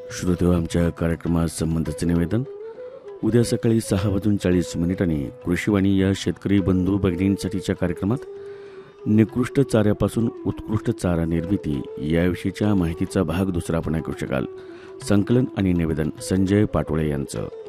श्रोतेहो, आमच्या कार्यक्रमात संबंधाचे निवेदन. उद्या सकाळी 6:40 कृषीवाणी या शेतकरी बंधू भगिनींसाठीच्या कार्यक्रमात निकृष्ट चाऱ्यापासून उत्कृष्ट चारा निर्मिती याविषयीच्या माहितीचा भाग दुसरा आपण ऐकू शकाल. संकलन आणि निवेदन संजय पाटोळे यांचं.